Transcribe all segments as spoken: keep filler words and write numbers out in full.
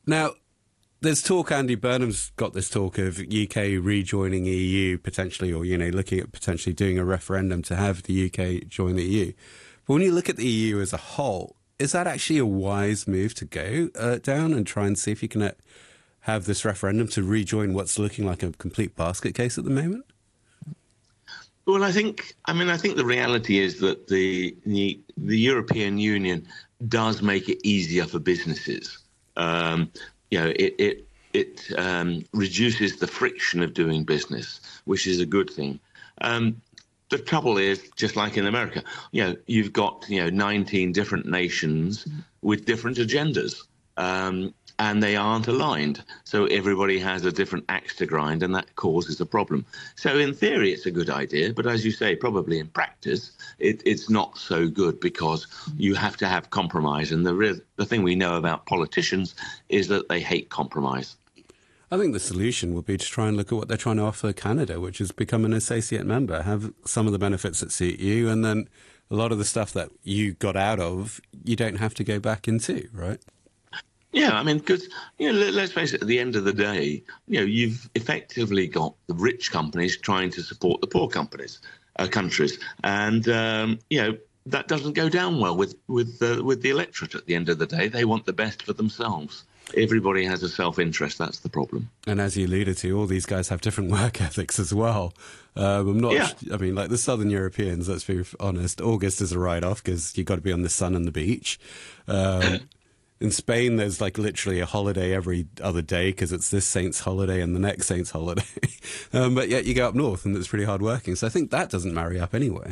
Now, there's talk, Andy Burnham's got this talk of U K rejoining E U potentially, or, you know, looking at potentially doing a referendum to have the U K join the E U. But when you look at the E U as a whole, is that actually a wise move to go uh, down and try and see if you can uh, have this referendum to rejoin what's looking like a complete basket case at the moment? Well, I think, I mean, I think the reality is that the the, the European Union does make it easier for businesses. Um, you know, it it, it um, reduces the friction of doing business, which is a good thing. Um, the trouble is, just like in America, you know, you've got, you know, nineteen different nations with different agendas. Um, and they aren't aligned. So everybody has a different axe to grind, and that causes a problem. So in theory, it's a good idea, but as you say, probably in practice, it, it's not so good because you have to have compromise. And the, re- the thing we know about politicians is that they hate compromise. I think the solution would be to try and look at what they're trying to offer Canada, which is become an associate member, have some of the benefits that suit you, and then a lot of the stuff that you got out of, you don't have to go back into, right? Yeah, I mean, because, you know, let's face it, at the end of the day, you know, you've effectively got the rich companies trying to support the poor companies, uh, countries. And, um, you know, that doesn't go down well with, with, uh, with the electorate at the end of the day. They want the best for themselves. Everybody has a self-interest. That's the problem. And as you alluded to, all these guys have different work ethics as well. Um, I'm not, yeah. I mean, like the Southern Europeans, let's be honest, August is a write-off because you've got to be on the sun and the beach. Um In Spain, there's like literally a holiday every other day because it's this saint's holiday and the next saint's holiday. um, but yet you go up north and it's pretty hard working. So I think that doesn't marry up anyway.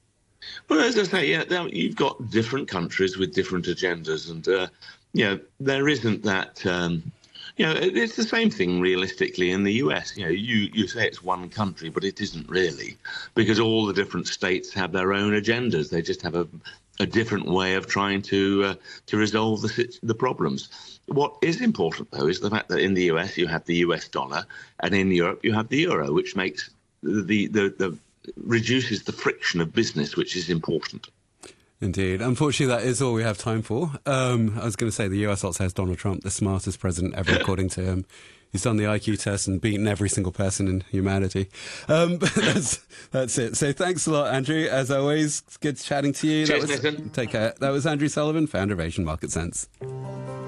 Well, as I say, yeah, you've got different countries with different agendas. And, uh, you know, there isn't that, um, you know, it's the same thing realistically in the U S. You know, you, you say it's one country, but it isn't really, because all the different states have their own agendas. They just have a a different way of trying to uh, to resolve the the problems. What is important, though, is the fact that in the U S you have the U S dollar, and in Europe you have the euro, which makes the the, the reduces the friction of business, which is important. Indeed. Unfortunately, that is all we have time for. Um, I was going to say the U S also has Donald Trump, the smartest president ever, according to him. He's done the I Q test and beaten every single person in humanity. Um, but that's, that's it. So thanks a lot, Andrew. As always, good chatting to you. Cheers, that was, Nathan. Take care. That was Andrew Sullivan, founder of Asian Market Sense.